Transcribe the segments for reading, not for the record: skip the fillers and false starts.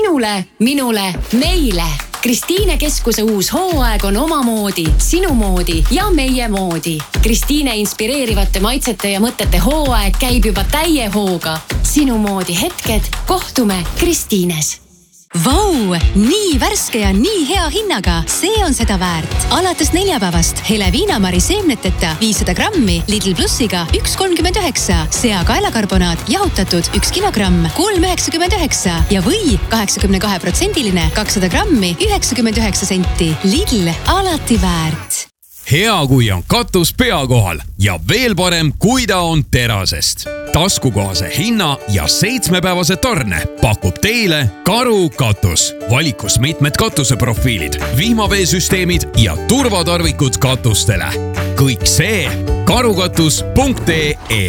sinule, minule, meile. Kristiine Keskuse uus hooaeg on omamoodi, sinu moodi ja meie moodi. Kristiine inspireerivate maitsete ja mõtete hooaeg käib juba täie hooga. Sinu moodi hetked, kohtume Kristiines. Vau, nii värske ja nii hea hinnaga, see on seda väärt. Alates neljapäevast hele viinamari seemneteta 500 grammi Lidl Plussiga 1,39, sea kaelakarbonaat jahutatud 1 kilogramm 3,99 ja või 82% 200 grammi 99 senti. Lidl, alati väärt. Hea, kui on katus pea kohal ja veel parem, kui ta on terasest. Taskukohase hinna ja 7-päevase tarne pakub teile Karu katus. Valikus mitmed katuseprofiilid, vihmaveesüsteemid ja turvatarvikud katustele. Kõik see karukatus.ee.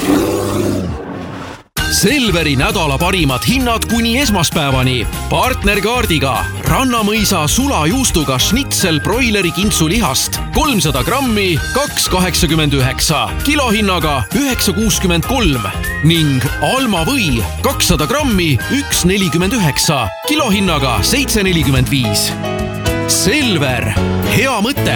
Selveri nädala parimad hinnad kuni esmaspäevani. Partnerkaardiga Rannamõisa sulajuustuga schnitzel broileri kintsulihast 300 grammi 2,89, kilohinnaga 9,63 ning Alma või 200 grammi 1,49, kilohinnaga 7,45. Selver, hea mõte!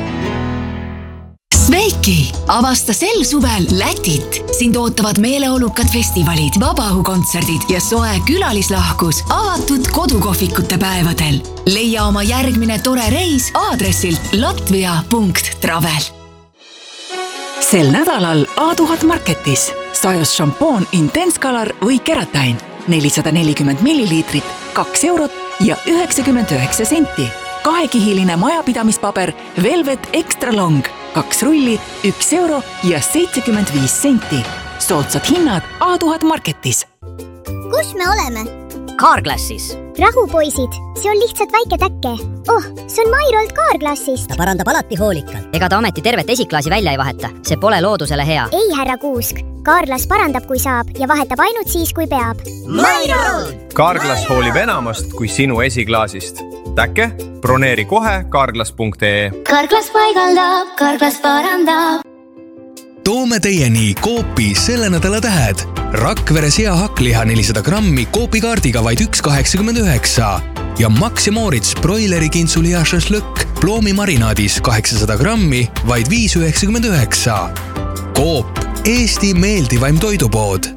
Sveiki! Avasta sel suvel Lätit. Sind ootavad meeleolukad festivalid, vabaõhukontserdid ja soe külalislahkus avatud kodukohvikute päevadel. Leia oma järgmine tore reis aadressilt latvia.travel. Sel nädalal A1000 Marketis sajus šampoon Intense Color või Keratin 440 milliliitrit, 2 eurot ja 99 senti. Kahekihiline majapidamispaber Velvet Extra Long 2 rulli, 1 euro ja 75 senti. Soodsad hinnad A1000 Marketis. Kus me oleme? Carglassis. Rahu, poisid. See on lihtsalt väike täkke. Oh, see on Mairolt Carglassist. Ta parandab alati hoolikalt. Ega ta ameti tervet esiklaasi välja ei vaheta. See pole loodusele hea. Ei, härra Kuusk. Carglass parandab, kui saab ja vahetab ainult siis, kui peab. Mairolt! Carglass hoolib enamast kui sinu esiklaasist. Täkke? Broneeri kohe Carglass.ee. Carglass paigaldab, Carglass parandab. Toome teieni Coopi selle nädala tähed. Rakvere sea hakkliha 400 grammi Coopi kaardiga vaid 1,89 ja Max & Moritz broileri kintsuliha šašlõkk ploomi marinaadis 800 grammi vaid 5,99. Coop, Eesti meeldivaim toidupood.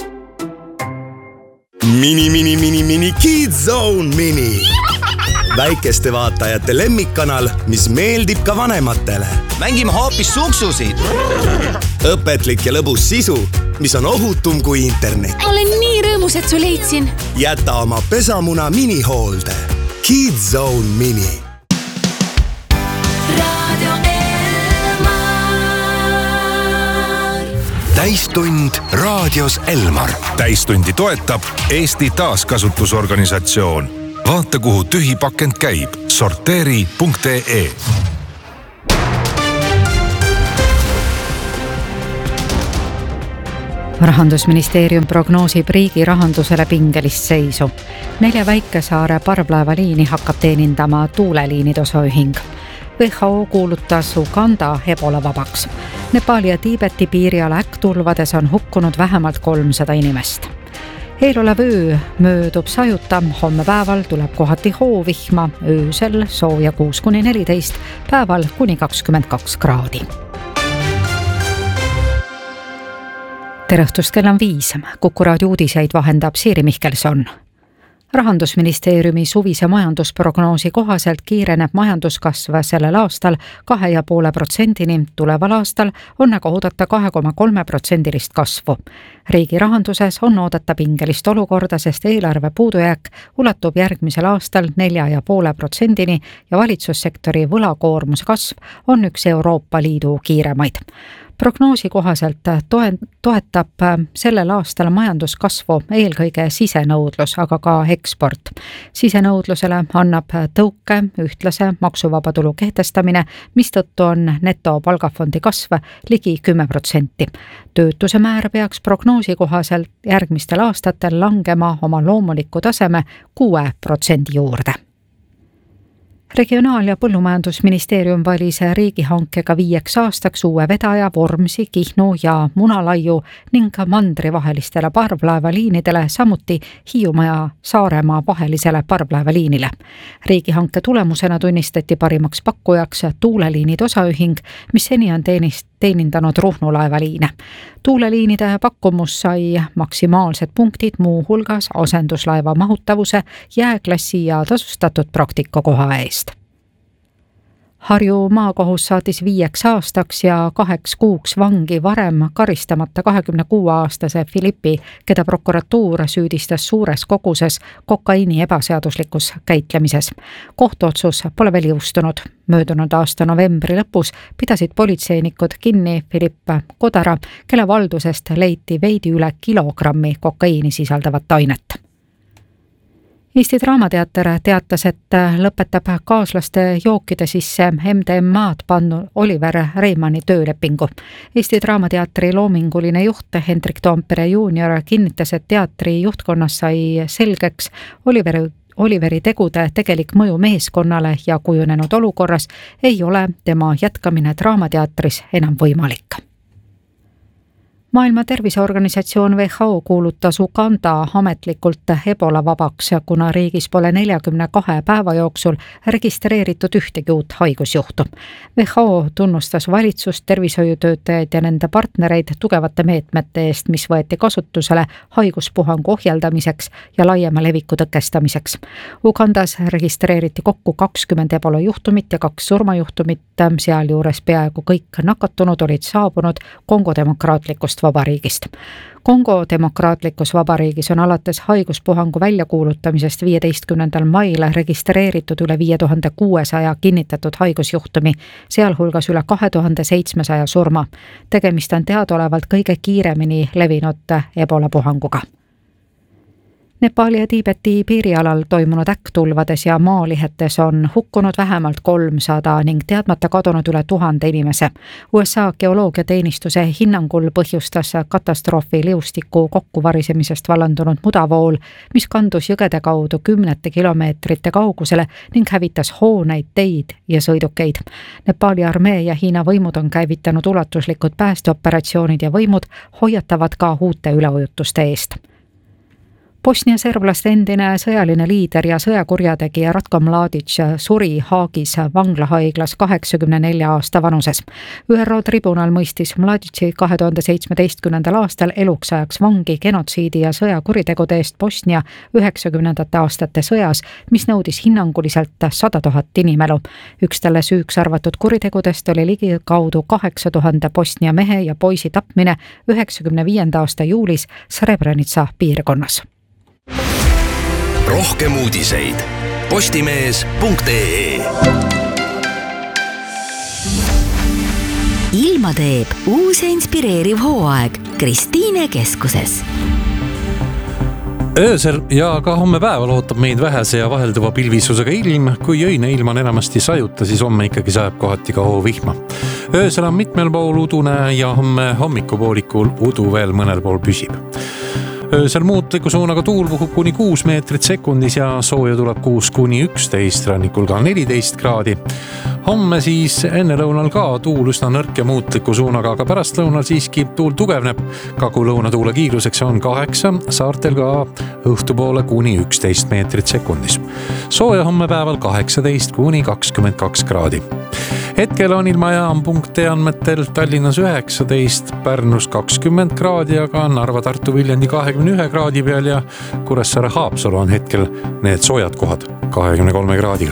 Mini Kids Zone Mini. Väikeste vaatajate lemmikkanal, mis meeldib ka vanematele. Mängime hoopis suksusid. Õpetlik ja lõbus sisu, mis on ohutum kui internet. Olen nii rõõmus, et su leidsin. Jäta oma pesamuna minihoolde. Kids Zone Mini. Radio Elmar. Täistund raadios Elmar. Täistundi toetab Eesti Taaskasutusorganisatsioon. Vaata, kuhu tühi pakend käib. Sorteeri.ee. Rahandusministeerium prognoosib riigi rahandusele pingelist seisu. 4 väikesaare parvlaevaliini hakkab teenindama tuuleliinide osaühing. WHO kuulutas Uganda ebola vabaks. Nepali ja Tiibeti piiriala äkkturvades on hukkunud vähemalt 300 inimest. Eelolev öö möödub sajuta, homme päeval tuleb kohati hoovihma, öösel sooja 6-14, päeval kuni 22 kraadi. Tere õhtust, kell on 5. Kuku raadio uudiseid vahendab Siiri Mihkelson. Rahandusministeeriumi suvise majandusprognoosi kohaselt kiireneb majanduskasv sellel aastal 2,5%-ni, tuleval aastal on aga oodata 2,3% kasvu. Riigi rahanduses on oodata pingelist olukorda, sest eelarve puudujääk ulatub järgmisel aastal 4,5%-ni ja valitsussektori võlakoormuse kasv on üks Euroopa Liidu kiiremaid. Prognoosi kohaselt toetab sellel aastal majanduskasvu eelkõige sisenõudlus, aga ka eksport. Sisenõudlusele annab tõuke ühtlase maksuvaba tulu kehtestamine, mistõttu on netopalgafondi kasv ligi 10%. Töötuse määr peaks prognoosi kohaselt järgmistel aastatel langema oma loomuliku taseme 6% juurde. Regionaal- ja Põllumajandusministeerium valis riigihankega 5 aastaks uue vedaja Vormsi, Kihnu ja Munalaiu ning Mandri vahelistele parvlaevaliinidele, samuti Hiiumaa ja Saaremaa vahelisele parvlaevaliinile. Riigihanke tulemusena tunnistati parimaks pakkujaks Tuuleliinid osaühing, mis seni on teenindanud Ruhnu laevaliine. Tuuleliinide pakkumus sai maksimaalsed punktid, muu hulgas asenduslaeva mahutavuse, jääklassi ja tasustatud praktikakoha eest. Harju maakohus saatis 5 aastaks ja 2 kuuks vangi varem karistamata 26-aastase Filippi, keda prokuratuur süüdistas suures koguses kokaiini ebaseaduslikus käitlemises. Kohtuotsus pole veel jõustunud. Möödunud aasta novembri lõpus pidasid politseinikud kinni Filipp Kodara, kelle valdusest leiti veidi üle kilogrammi kokaiini sisaldavat ainet. Eesti Draamateater teatas, et lõpetab kaaslaste jookide sisse MDMA-d pannud Oliver Reimanni töölepingu. Eesti Draamateatri loominguline juht Hendrik Toompere Junior kinnitas, et teatri juhtkonnas sai selgeks Oliveri tegude tegelik mõju meeskonnale ja kujunenud olukorras ei ole tema jätkamine Draamateatris enam võimalik. Maailma Terviseorganisatsioon WHO kuulutas Uganda ametlikult ebola vabaks, kuna riigis pole 42 päeva jooksul registreeritud ühtegi uut haigusjuhtu. WHO tunnustas valitsust, tervishoiutöötajaid ja nende partnereid tugevate meetmete eest, mis võeti kasutusele haiguspuhangu ohjeldamiseks ja laiema leviku tõkestamiseks. Ugandas registreeriti kokku 20 ebola juhtumit ja 2 surmajuhtumit, sealjuures peaaegu kõik nakatunud olid saabunud Kongo demokraatlikust vabariigist. Kongo demokraatlikus vabariigis on alates haiguspuhangu väljakuulutamisest 15. mail registreeritud üle 5600 kinnitatud haigusjuhtumi, sealhulgas üle 2700 surma. Tegemist on teadaolevalt kõige kiiremini levinud ebola puhanguga. Nepaali ja Tiibeti piirialal toimunud äkktulvades ja maalihetes on hukkunud vähemalt 300 ning teadmata kadunud üle 1000 inimese. USA geoloogiateenistuse hinnangul põhjustas katastroofi liustiku kokkuvarisemisest vallandunud mudavool, mis kandus jõgede kaudu 10 kilomeetrite kaugusele ning hävitas hooneid, teid ja sõidukeid. Nepaali armee ja Hiina võimud on käivitanud ulatuslikud päästeoperatsioonid ja võimud hoiatavad ka uute üleujutuste eest. Bosnia serblaste endine sõjaline liider ja sõjakurjategija Ratko Mladic suri Haagis vanglahaiglas 84 aasta vanuses. ÜRO tribunal mõistis Mladici 2017. aastal eluks ajaks vangi genotsiidi ja sõjakuritegude eest Bosnia 90. aastate sõjas, mis nõudis hinnanguliselt 100 000 inimelu. Üks talle süüks arvatud kuritegudest oli ligikaudu 8000 Bosnia mehe ja poisi tapmine 95. aasta juulis Srebrenica piirkonnas. Rohkem uudiseid postimees.ee. Ilma teeb uus ja inspireeriv hooaeg Kristiine keskuses. Öösel ja ka homme päeval ootab meid vähese ja vahelduva pilvisusega ilm. Kui öine ilm on enamasti sajuta, siis homme ikkagi sajab kohati ka hoovihma. Öösel on mitmel pool udune ja homme hommikupoolikul udu veel mõnel pool püsib. Öösel muutliku suunaga tuul puhub kuni 6 meetrit sekundis ja sooja tuleb 6–11, rannikul ka 14 kraadi. Homme siis enne lõunal ka tuul üsna nõrk ja muutliku suunaga, aga pärast lõunal siiski tuul tugevneb. Kagu-lõuna tuule kiiruseks on 8, saartel ka õhtupoole kuni 11 meetrit sekundis. Sooja homme päeval 18–22 kraadi. Hetkel on ilmajaam.ee andmetel Tallinnas 19, Pärnus 20 kraadi, aga Narva, Tartu, Viljandi 21 kraadi peal ja Kuressaare, Haapsalu on hetkel need soojad kohad 23 kraadiga.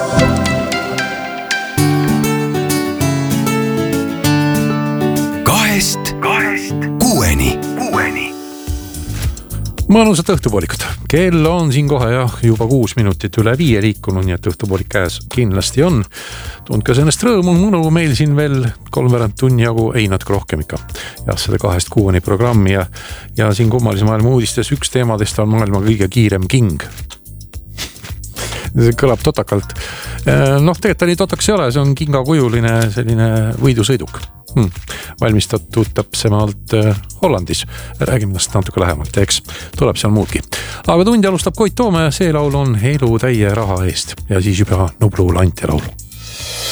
Kahest kuueni. Mõnusat õhtupoolikut. Kell on siin kohe juba 6 minutit üle 5 liikunud, nii et õhtupoolik käes kindlasti on. Tundke sellest rõõmu, mõnu meil siin veel 3 tunni jagu, ei natuke rohkem ikka. Ja selle 2–6 programmi ja siin kummalise maailma uudistes üks teemadest on maailma kõige kiirem king. see kõlab totakalt. Tegelikult ta nii totaks ei ole, see on kingakujuline selline võidusõiduk. Valmistatud täpsemalt Hollandis. Räägime tast natuke lähemalt, eks tuleb seal muudki. Aga tundi alustab Koit Toome ja see laul on Elu täie raha eest ja siis juba Nublu Lanti laul.